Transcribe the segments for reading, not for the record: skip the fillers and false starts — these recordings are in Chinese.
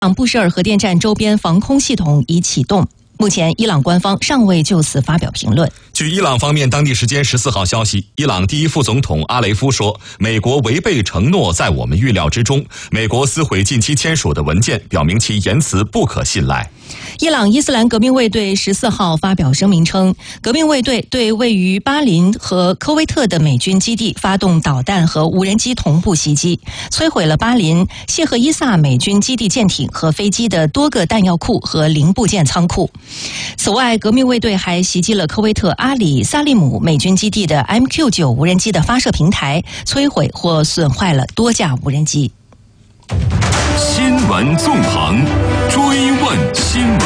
布什尔核电站周边防空系统已启动。目前，伊朗官方尚未就此发表评论。 据伊朗方面当地时间14号消息，伊朗第一副总统阿雷夫说，美国违背承诺在我们预料之中，美国撕毁近期签署的文件，表明其言辞不可信赖。 伊朗伊斯兰革命卫队14号发表声明称，革命卫队对位于巴林和科威特的美军基地发动导弹和无人机同步袭击，摧毁了巴林谢赫伊萨美军基地舰艇和飞机的多个弹药库和零部件仓库。此外，革命卫队还袭击了科威特阿里萨利姆美军基地的 MQ-9 无人机的发射平台，摧毁或损坏了多架无人机。 新闻纵横，追问新闻。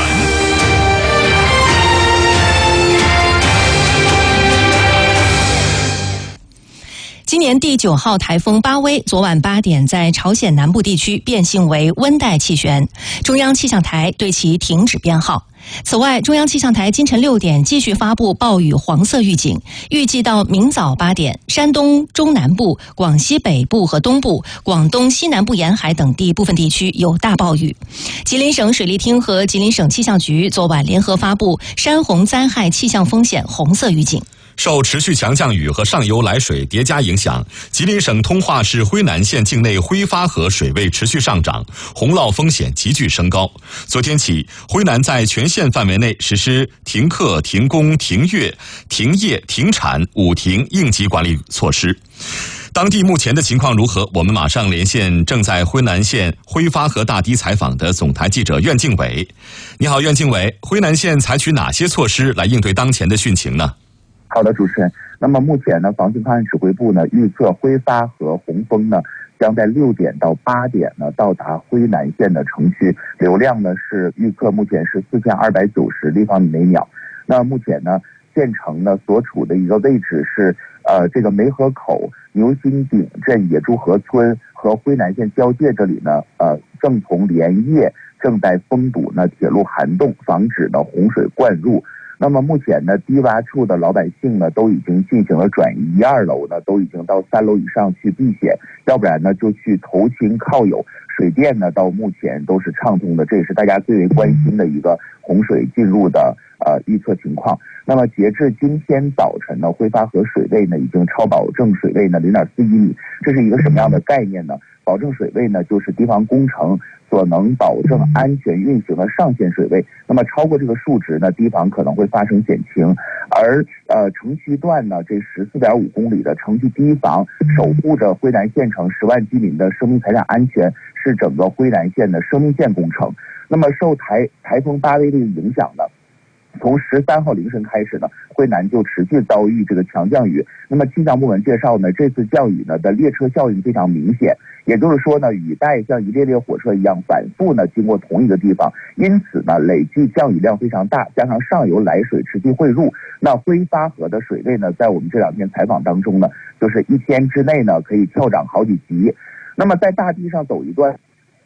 今年第9号台风巴威昨晚8点在朝鲜南部地区变性为温带气旋，中央气象台对其停止编号。此外，中央气象台今晨6点继续发布暴雨黄色预警，预计到明早8点，山东中南部、广西北部和东部、广东西南部沿海等地部分地区有大暴雨。吉林省水利厅和吉林省气象局昨晚联合发布山洪灾害气象风险红色预警。 受持续强降雨和上游来水叠加影响，吉林省通化市辉南县境内辉发河水位持续上涨，洪涝风险急剧升高。昨天起，辉南在全县范围内实施停课、停工、停业、停业、停产5停应急管理措施。当地目前的情况如何？我们马上连线正在辉南县辉发河大堤采访的总台记者苑敬伟。你好，苑敬伟，辉南县采取哪些措施来应对当前的汛情呢？ 好的，主持人。那么目前呢，防汛抗旱指挥部呢预测辉发河洪峰呢将在6点到8点呢到达辉南县的城区，流量呢是预测目前是4290立方米每秒。那目前呢，县城呢所处的一个位置是这个梅河口牛心顶镇野猪河村和辉南县交界这里呢正从连夜正在封堵呢铁路涵洞，防止呢洪水灌入。那么目前呢，低洼处的老百姓呢都已经进行了转移，1、2楼呢都已经到3楼以上去避险，要不然呢就去投亲靠友。水电呢到目前都是畅通的，这也是大家最为关心的一个洪水进入的预测情况。那么截至今天早晨呢，辉发河水位呢已经超保证水位呢0.41米，这是一个什么样的概念呢？保证水位呢就是地方工程所能保证安全运行的上限水位，那么超过这个数值呢，堤防可能会发生险情。而城区段呢，这14.5公里的城区堤防守护着辉南县城10万居民的生命财产安全，是整个辉南县的生命线工程。那么受台风巴威的影响呢，从13号凌晨开始呢，辉南就持续遭遇这个强降雨。那么气象部门介绍呢，这次降雨呢的列车效应非常明显，也就是说呢，雨带像一列列火车一样反复呢经过同一个地方，因此呢累计降雨量非常大，加上上游来水持续汇入，那辉发河的水位呢，在我们这2天采访当中呢，就是1天之内呢可以跳涨好几级。那么在大堤上走一段，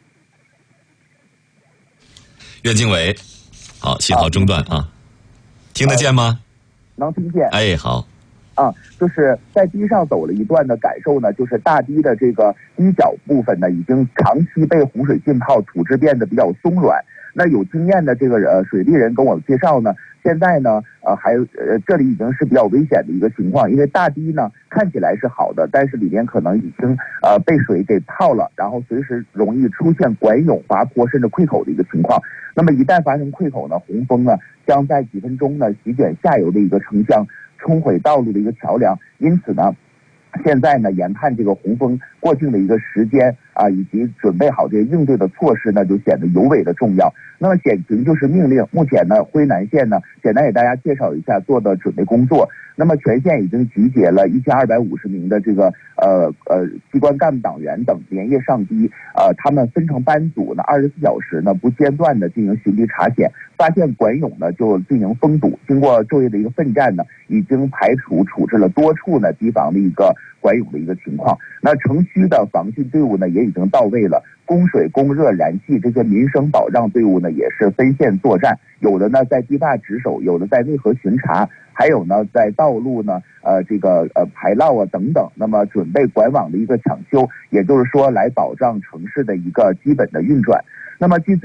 苑敬伟，好，信号中断啊。听得见吗？ 能听见。 哎，好。 就是在堤上走了一段的感受呢，就是大堤的这个堤角部分呢，已经长期被洪水浸泡，土质变得比较松软。那有经验的这个水利人跟我介绍呢，现在呢这里已经是比较危险的一个情况，因为大堤呢看起来是好的，但是里面可能已经被水给泡了，然后随时容易出现管涌、滑坡甚至溃口的一个情况。那么一旦发生溃口呢，洪峰呢将在几分钟呢席卷下游的一个城乡，冲毁道路的一个桥梁。因此呢，现在呢研判这个洪峰过境的一个时间以及准备好这些应对的措施呢，就显得尤为的重要。那么险情就是命令，目前呢辉南县呢简单给大家介绍一下做的准备工作。那么全县已经集结了1250名的这个机关干部党员等连夜上堤，他们分成班组呢24小时呢不间断的进行巡堤查险，发现管涌呢就进行封堵。经过昼夜的一个奋战呢，已经排除处置了多处呢堤防的一个管涌的一个情况。那城区的防汛队伍呢也已经到位了，供水、供热、燃气这些民生保障队伍呢也是分线作战，有的呢在堤坝值守，有的在内河巡查，还有呢在道路呢排涝等等。那么准备管网的一个抢修，也就是说来保障城市的一个基本的运转。那么据